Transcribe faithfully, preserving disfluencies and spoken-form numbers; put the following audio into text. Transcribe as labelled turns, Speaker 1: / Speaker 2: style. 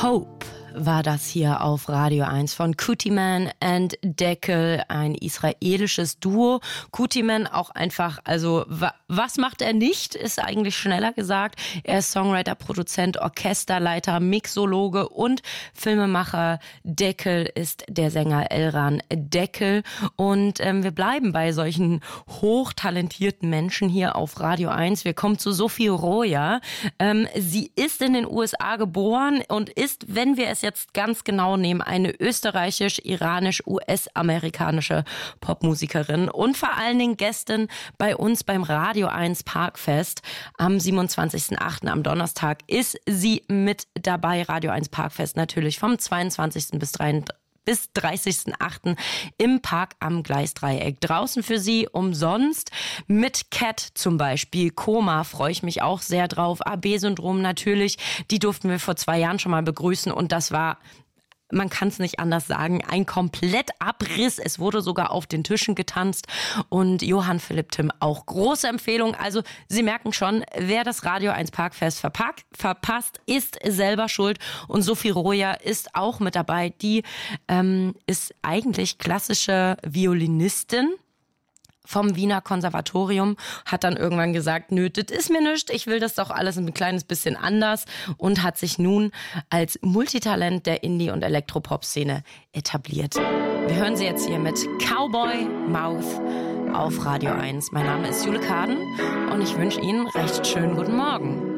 Speaker 1: Hope war das hier auf Radio eins von Kutiman and Deckel, ein israelisches Duo. Kutiman auch einfach, also wa- was macht er nicht, ist eigentlich schneller gesagt. Er ist Songwriter, Produzent, Orchesterleiter, Mixologe und Filmemacher. Deckel ist der Sänger Elran Deckel. Und ähm, wir bleiben bei solchen hochtalentierten Menschen hier auf Radio eins. Wir kommen zu Sophie Roya. Ähm, sie ist in den U S A geboren und ist, wenn wir es jetzt ganz genau nehmen, eine österreichisch-iranisch-U S-amerikanische Popmusikerin und vor allen Dingen Gästin bei uns beim Radio eins Parkfest. Am siebenundzwanzigsten achten am Donnerstag ist sie mit dabei. Radio eins Parkfest natürlich vom zweiundzwanzigsten bis dreißigsten achten im Park am Gleisdreieck. Draußen für Sie umsonst mit Cat zum Beispiel. Koma freue ich mich auch sehr drauf. A B-Syndrom natürlich. Die durften wir vor zwei Jahren schon mal begrüßen und das war, man kann es nicht anders sagen, ein Komplettabriss. Es wurde sogar auf den Tischen getanzt und Johann Philipp Timm auch. Große Empfehlung. Also Sie merken schon, wer das Radio eins Parkfest verpackt, verpasst, ist selber schuld. Und Sophie Roya ist auch mit dabei. Die ähm, ist eigentlich klassische Violinistin vom Wiener Konservatorium, hat dann irgendwann gesagt, nö, das ist mir nichts, ich will das doch alles ein kleines bisschen anders und hat sich nun als Multitalent der Indie- und Elektropop-Szene etabliert. Wir hören sie jetzt hier mit Cowboy Mouth auf Radio eins. Mein Name ist Jule Kaden und ich wünsche Ihnen recht schönen guten Morgen.